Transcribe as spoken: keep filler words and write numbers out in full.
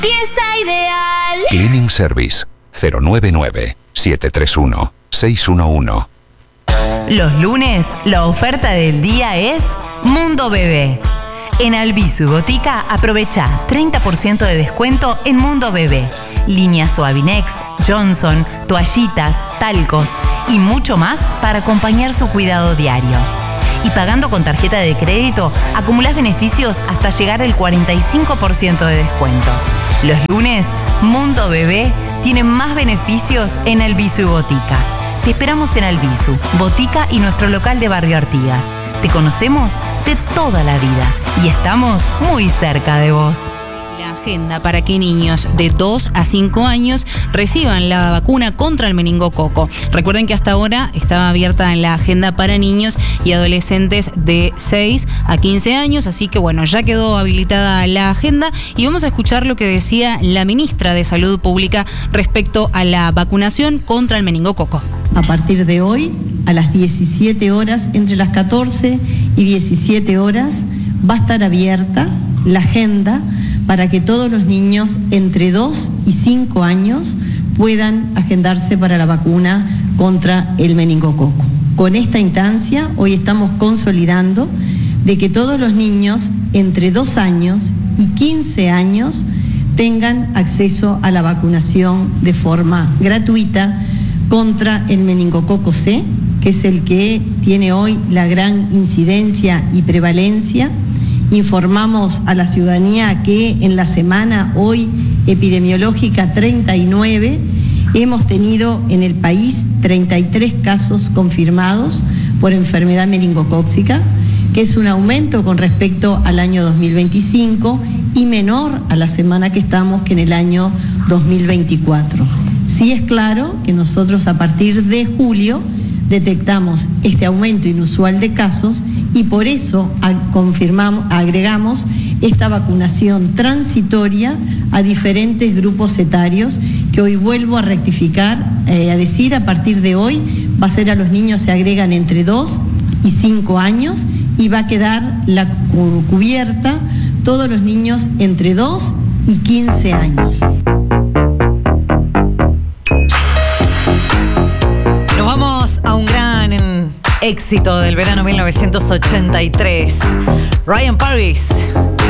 Pieza ideal. Cleaning Service cero nueve nueve, siete tres uno, seis uno uno. Los lunes, la oferta del día es Mundo Bebé. En Albizu y Botica aprovecha treinta por ciento de descuento en Mundo Bebé. Línea Suavinex, Johnson, toallitas, talcos y mucho más para acompañar su cuidado diario. Y pagando con tarjeta de crédito, acumulás beneficios hasta llegar al cuarenta y cinco por ciento de descuento. Los lunes, Mundo Bebé tiene más beneficios en Albizu y Botica. Te esperamos en Albizu, Botica y nuestro local de Barrio Artigas. Te conocemos de toda la vida y estamos muy cerca de vos. La agenda para que niños de dos a cinco años reciban la vacuna contra el meningococo. Recuerden que hasta ahora estaba abierta en la agenda para niños y adolescentes de seis a quince años, así que bueno, ya quedó habilitada la agenda y vamos a escuchar lo que decía la ministra de Salud Pública respecto a la vacunación contra el meningococo. A partir de hoy, a las diecisiete horas, entre las catorce y diecisiete horas, va a estar abierta la agenda para que todos los niños entre dos y cinco años puedan agendarse para la vacuna contra el meningococo. Con esta instancia, hoy estamos consolidando de que todos los niños entre dos años y quince años tengan acceso a la vacunación de forma gratuita contra el meningococo C, que es el que tiene hoy la gran incidencia y prevalencia. Informamos a la ciudadanía que en la semana hoy epidemiológica treinta y nueve hemos tenido en el país treinta y tres casos confirmados por enfermedad meningocócica, que es un aumento con respecto al año dos mil veinticinco y menor a la semana que estamos que en el año dos mil veinticuatro. Sí es claro que nosotros a partir de julio detectamos este aumento inusual de casos y por eso confirmamos, agregamos esta vacunación transitoria a diferentes grupos etarios que hoy vuelvo a rectificar, eh, a decir a partir de hoy va a ser a los niños se agregan entre dos y cinco años y va a quedar la cubierta todos los niños entre dos y quince años. Nos vamos a un gran éxito del verano mil novecientos ochenta y tres. Ryan Paris,